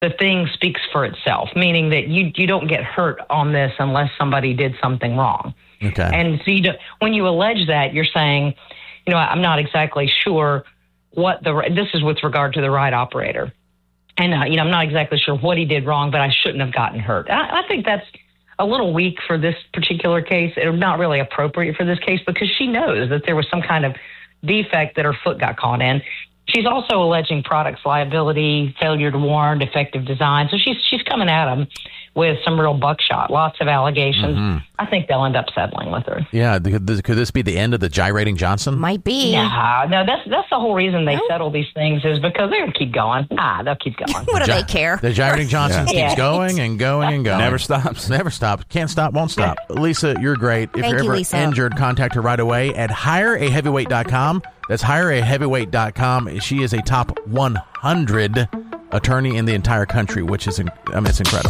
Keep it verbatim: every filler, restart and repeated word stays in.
the thing speaks for itself, meaning that you you don't get hurt on this unless somebody did something wrong. Okay. And so you do, when you allege that, you're saying, you know, I'm not exactly sure what the, this is with regard to the ride operator. And, uh, you know, I'm not exactly sure what he did wrong, but I shouldn't have gotten hurt. I, I think that's a little weak for this particular case. It's not really appropriate for this case because she knows that there was some kind of defect that her foot got caught in. She's also alleging products liability, failure to warn, defective design. So she's she's coming at him with some real buckshot, lots of allegations. Mm-hmm. I think they'll end up settling with her. Yeah, could this, could this be the end of the gyrating Johnson? Might be. Nah, no, that's that's the whole reason they no. settle these things is because they're going to keep going. Nah, they'll keep going. What do Gy- they care? The gyrating Johnson yeah. keeps going and going and going. Never stops. Never stops. Can't stop, won't stop. Lisa, you're great. If Thank you're you, ever Lisa. injured, contact her right away at hire a heavyweight dot com. That's hire a heavyweight dot com. She is a top one hundred attorney in the entire country, which is, I mean, it's incredible.